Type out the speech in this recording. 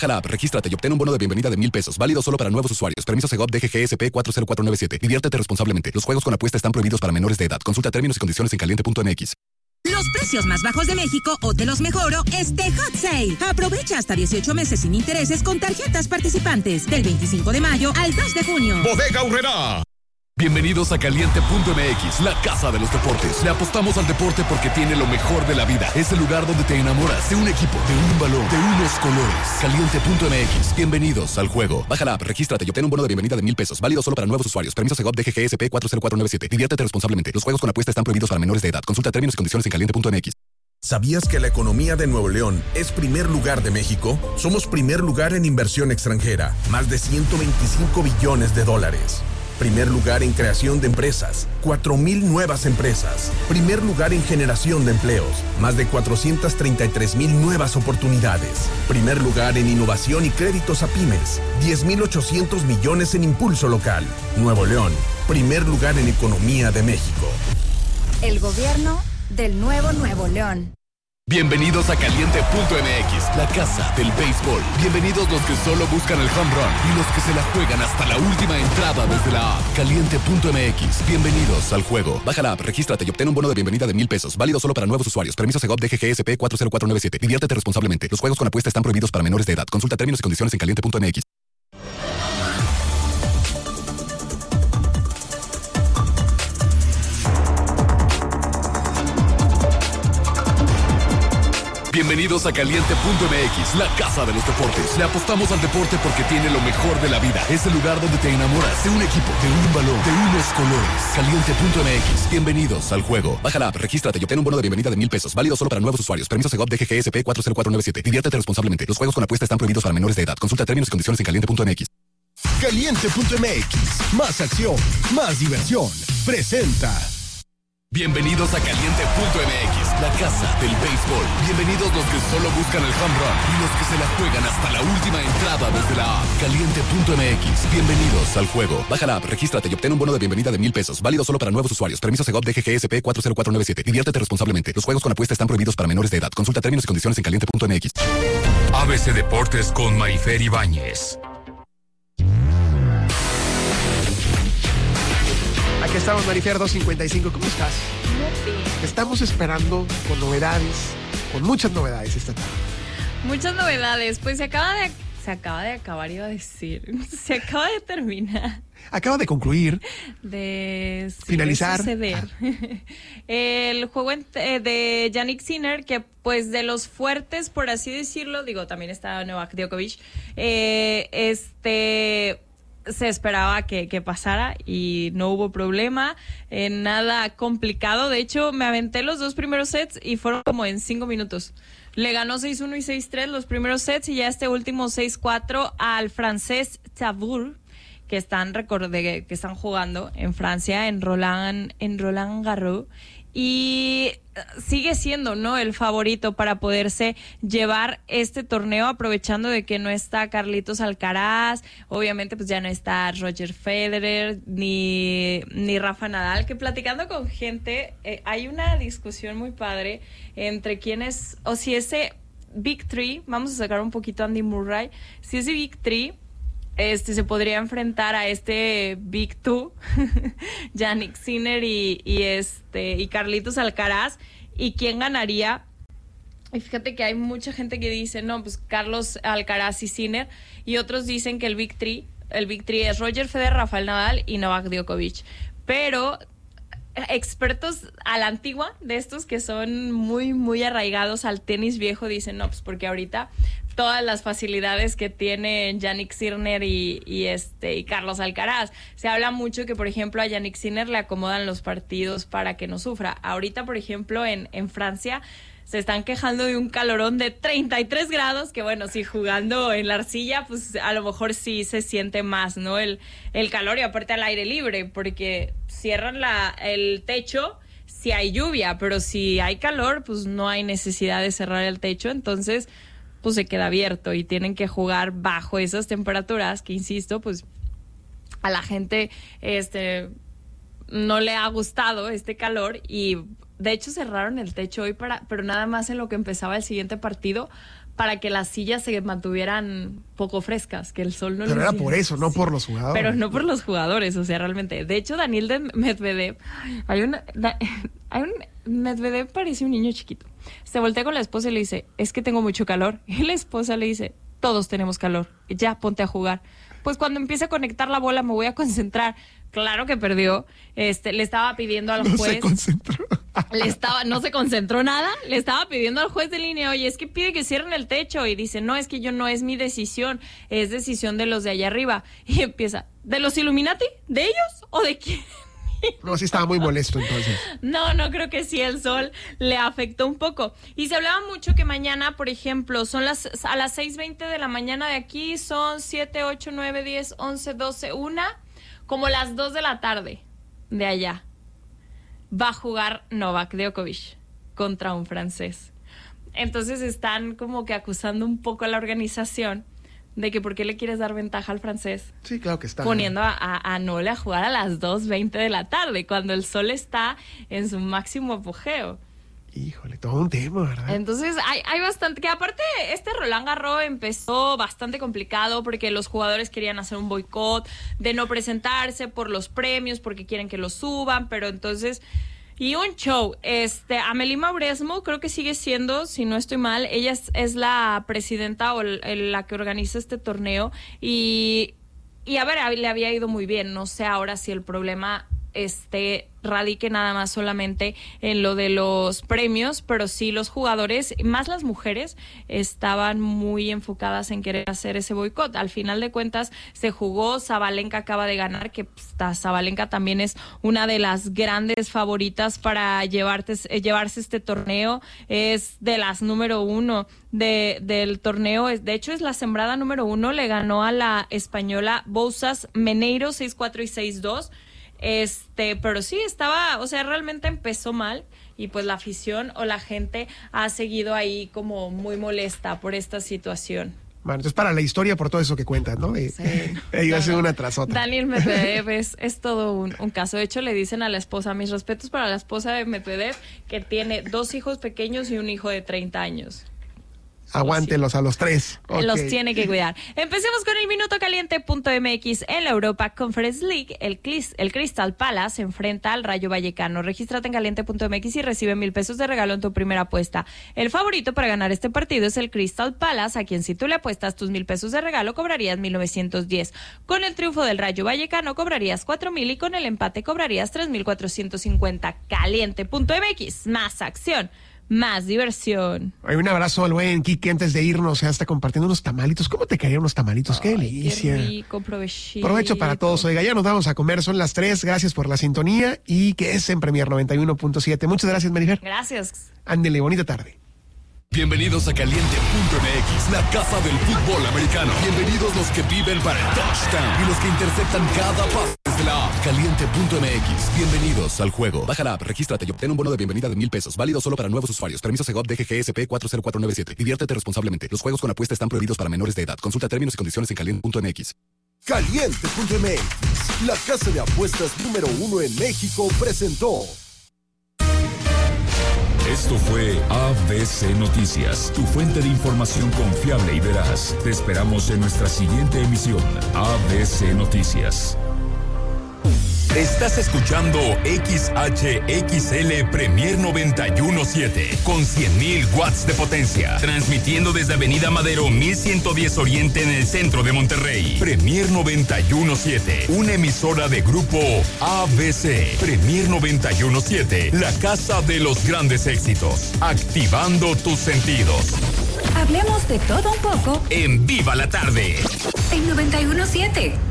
Baja la app, regístrate y obtén un bono de bienvenida de $1,000. Válido solo para nuevos usuarios. Permiso Segov DGGSP 40497. Diviértete responsablemente. Los juegos con apuesta están prohibidos para menores de edad. Consulta términos y condiciones en caliente.mx. Los precios más bajos de México o te los mejoro este Hot Sale. Aprovecha hasta 18 meses sin intereses con tarjetas participantes del 25 de mayo al 2 de junio. Bodega Aurrerá. Bienvenidos a Caliente.mx, la casa de los deportes. Le apostamos al deporte porque tiene lo mejor de la vida. Es el lugar donde te enamoras de un equipo, de un balón, de unos colores. Caliente.mx. Bienvenidos al juego. Baja la app, regístrate y obtén un bono de bienvenida de $1,000. Válido solo para nuevos usuarios. Permiso Segov DGGSP 40497. Diviértete responsablemente. Los juegos con apuesta están prohibidos para menores de edad. Consulta términos y condiciones en Caliente.mx. ¿Sabías que la economía de Nuevo León es primer lugar de México? Somos primer lugar en inversión extranjera, más de $125 billones. Primer lugar en creación de empresas, 4,000 nuevas empresas. Primer lugar en generación de empleos, más de 433,000 nuevas oportunidades. Primer lugar en innovación y créditos a pymes, 10,800 millones en impulso local. Nuevo León, primer lugar en economía de México. El gobierno del nuevo Nuevo León. Bienvenidos a Caliente.mx, la casa del béisbol. Bienvenidos los que solo buscan el home run y los que se la juegan hasta la última entrada desde la app. Caliente.mx. Bienvenidos al juego. Baja la app, regístrate y obtén un bono de bienvenida de $1,000. Válido solo para nuevos usuarios. Permiso Segov DGGSP 40497. Diviértete responsablemente. Los juegos con apuesta están prohibidos para menores de edad. Consulta términos y condiciones en Caliente.mx. Bienvenidos a Caliente.mx, la casa de los deportes. Le apostamos al deporte porque tiene lo mejor de la vida. Es el lugar donde te enamoras de un equipo, de un balón, de unos colores. Caliente.mx. Bienvenidos al juego. Baja la app, regístrate y obtén un bono de bienvenida de $1,000. Válido solo para nuevos usuarios. Permiso Segov DGGSP 40497. Diviértete responsablemente. Los juegos con apuesta están prohibidos para menores de edad. Consulta términos y condiciones en Caliente.mx. Caliente.mx. Más acción, más diversión. Presenta. Bienvenidos a Caliente.mx, la casa del béisbol. Bienvenidos los que solo buscan el home run y los que se la juegan hasta la última entrada desde la app. Caliente.mx. Bienvenidos al juego. Baja la app, regístrate y obtén un bono de bienvenida de $1,000. Válido solo para nuevos usuarios. Permiso Segov DGGSP 40497. Diviértete responsablemente. Los juegos con apuesta están prohibidos para menores de edad. Consulta términos y condiciones en Caliente.mx. ABC Deportes con Mayfer Ibáñez. Aquí estamos, Marifer 255. ¿Cómo estás? Muy bien. Estamos esperando con novedades, con muchas novedades esta tarde. Muchas novedades. Pues se acaba de acabar, iba a decir. Se acaba de terminar. Acaba de concluir. De finalizar. Suceder. El juego de Jannik Sinner, que pues de los fuertes, por así decirlo, digo, también está Novak Djokovic, se esperaba que pasara y no hubo problema, nada complicado. De hecho, me aventé los dos primeros sets y fueron como en 5 minutos. Le ganó 6-1 y 6-3 los primeros sets y ya este último 6-4 al francés Tavour, que están jugando en Francia, en Roland Garros. Y sigue siendo, ¿no?, el favorito para poderse llevar este torneo, aprovechando de que no está Carlitos Alcaraz, obviamente pues ya no está Roger Federer ni Rafa Nadal, que platicando con gente hay una discusión muy padre entre quién es, o si ese Big Three, vamos a sacar un poquito a Andy Murray, si ese Big Three se podría enfrentar a este Big Two, Jannik Sinner y Carlitos Alcaraz, y quién ganaría. Y fíjate que hay mucha gente que dice, no, pues Carlos Alcaraz y Sinner, y otros dicen que el Big Three es Roger Federer, Rafael Nadal y Novak Djokovic. Pero expertos a la antigua, de estos que son muy, muy arraigados al tenis viejo, dicen, no, pues porque ahorita todas las facilidades que tiene Jannik Sinner y Carlos Alcaraz. Se habla mucho que, por ejemplo, a Jannik Sinner le acomodan los partidos para que no sufra. Ahorita, por ejemplo, en Francia se están quejando de un calorón de 33 grados, que bueno, si jugando en la arcilla, pues a lo mejor sí se siente más, ¿no? El calor, y aparte al aire libre, porque cierran el techo si hay lluvia, pero si hay calor, pues no hay necesidad de cerrar el techo, entonces pues se queda abierto y tienen que jugar bajo esas temperaturas que, insisto, pues a la gente no le ha gustado este calor, y de hecho cerraron el techo hoy pero nada más en lo que empezaba el siguiente partido para que las sillas se mantuvieran poun frescas, que el sol no. Pero era por eso, no por los jugadores. Pero no por los jugadores, o sea, realmente. De hecho, Daniil Medvedev, Medvedev parece un niño chiquito. Se voltea con la esposa y le dice, es que tengo mucho calor. Y la esposa le dice, todos tenemos calor, ya ponte a jugar. Pues cuando empiece a conectar la bola me voy a concentrar. Claro que perdió. Le estaba pidiendo al juez. No se concentró. No se concentró nada. Le estaba pidiendo al juez de línea, oye, es que pide que cierren el techo. Y dice, no, es que no es mi decisión, es decisión de los de allá arriba. Y empieza, ¿de los Illuminati? ¿De ellos o de quién? No, sí estaba muy molesto entonces. No creo que sí, el sol le afectó un poco. Y se hablaba mucho que mañana, por ejemplo, a las 6:20 de la mañana de aquí, son 7, 8, 9, 10, 11, 12, 1, como las 2 de la tarde de allá. Va a jugar Novak Djokovic contra un francés. Entonces están como que acusando un poco a la organización de que por qué le quieres dar ventaja al francés. Sí, claro que está. Poniendo a Nole a jugar a las 2:20 de la tarde, cuando el sol está en su máximo apogeo. Híjole, todo un tema, ¿verdad? Entonces hay bastante, que aparte Roland Garros empezó bastante complicado porque los jugadores querían hacer un boicot de no presentarse por los premios, porque quieren que los suban, pero entonces... Y un show, Amélie Mauresmo creo que sigue siendo, si no estoy mal, ella es la presidenta o la que organiza este torneo y a ver, le había ido muy bien, no sé ahora si el problema radique nada más solamente en lo de los premios, pero sí los jugadores, más las mujeres, estaban muy enfocadas en querer hacer ese boicot. Al final de cuentas se jugó, Sabalenka acaba de ganar, que Sabalenka también es una de las grandes favoritas para llevarse este torneo, es de las número 1 del torneo, de hecho es la sembrada número 1, le ganó a la española Bouzas Meneiro 6-4 y 6-2. Pero sí estaba, o sea, realmente empezó mal y pues la afición o la gente ha seguido ahí como muy molesta por esta situación. Bueno, entonces para la historia por todo eso que cuentas, ¿no? Sí. Ellos hacen una tras otra. Daniil Medvedev es todo un caso. De hecho, le dicen a la esposa, mis respetos para la esposa de Medvedev, que tiene 2 hijos pequeños y un hijo de 30 años. Aguántelos a los 3. Okay. Los tiene que cuidar. Empecemos con el Minuto Caliente.mx. En la Europa Conference League, el Crystal Palace se enfrenta al Rayo Vallecano. Regístrate en Caliente.mx y recibe 1,000 pesos de regalo en tu primera apuesta. El favorito para ganar este partido es el Crystal Palace, a quien si tú le apuestas tus 1,000 pesos de regalo cobrarías 1,910. Con el triunfo del Rayo Vallecano cobrarías 4,000 y con el empate cobrarías 3,450. Caliente.mx. Más acción, más diversión. Hay un abrazo al buen Kike antes de irnos, ya está compartiendo unos tamalitos. ¿Cómo te caerían unos tamalitos? Qué delicia. Qué rico, provechito. Provecho para todos. Oiga, ya nos vamos a comer, son las 3. Gracias por la sintonía y que es en Premier 91.7. Muchas gracias, Marifer. Gracias. Ándele, bonita tarde. Bienvenidos a Caliente.mx, la casa del fútbol americano. Bienvenidos los que viven para el touchdown y los que interceptan cada pase desde la app. Caliente.mx, bienvenidos al juego. Baja la app, regístrate y obtén un bono de bienvenida de 1,000 pesos. Válido solo para nuevos usuarios. Permiso Segov DGGSP 40497. Diviértete responsablemente. Los juegos con apuesta están prohibidos para menores de edad. Consulta términos y condiciones en Caliente.mx. Caliente.mx, la casa de apuestas número 1 en México, presentó. Esto fue ABC Noticias, tu fuente de información confiable y veraz. Te esperamos en nuestra siguiente emisión, ABC Noticias. Estás escuchando XHXL Premier 91.7 con 100,000 watts de potencia, transmitiendo desde Avenida Madero 1110 Oriente en el centro de Monterrey. Premier 91.7, una emisora de grupo ABC. Premier 91.7, la casa de los grandes éxitos, activando tus sentidos. Hablemos de todo un poco En Viva la Tarde. en 91.7.